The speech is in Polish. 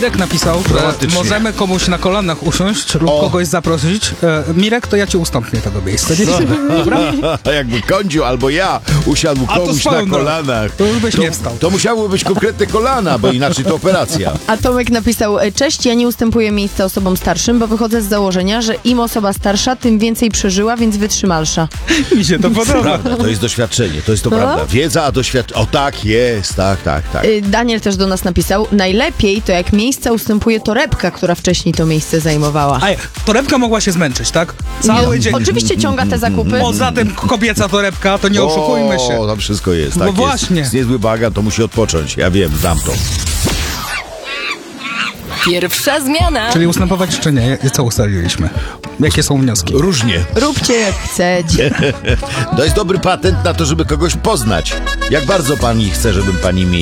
Mirek napisał, że Romantycznie. możemy komuś na kolanach usiąść lub O. kogoś zaprosić. Mirek, to ja ci ustąpię tego miejsca. Nie? Dobra? A jakby Kądziu albo ja usiadł A to komuś swoją na drogą. kolanach, To już byś nie wstał. to musiały być konkretne kolana, bo inaczej to operacja. A Tomek napisał, cześć, ja nie ustępuję miejsca osobom starszym, bo wychodzę z założenia, że im osoba starsza, tym więcej przeżyła, więc wytrzymalsza. Mi się to podoba. Prawda, to jest doświadczenie, to jest to No. prawda. Wiedza, a doświadczenie. O tak jest, tak. Daniel też do nas napisał, najlepiej to jak miejsca ustępuje torebka, która wcześniej to miejsce zajmowała. Ej, torebka mogła się zmęczyć, tak? Cały dzień. Oczywiście ciąga te zakupy. Poza tym kobieca torebka, to nie oszukujmy się. O, tam wszystko jest, tak No właśnie. jest. Jest niezły bagan, to musi odpocząć. Ja wiem, znam to. Pierwsza zmiana. Czyli ustępować czy nie? Co ustaliliśmy? Jakie są wnioski? Różnie. Róbcie jak chcecie. To jest dobry patent na to, żeby kogoś poznać. Jak bardzo pani chce, żebym pani